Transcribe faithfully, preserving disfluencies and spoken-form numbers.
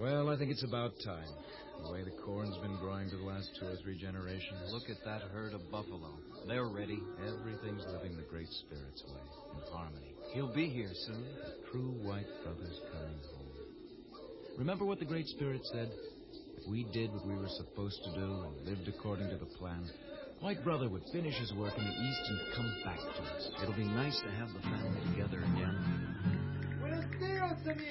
Well, I think it's about time. The way the corn's been growing for the last two or three generations. Look at that herd of buffalo. They're ready. Everything's living the Great Spirit's way, in harmony. He'll be here soon. The true white brother's coming home. Remember what the Great Spirit said? If we did what we were supposed to do and lived according to the plan, White Brother would finish his work in the East and come back to us. It'll be nice to have the family together again. Buenos dias,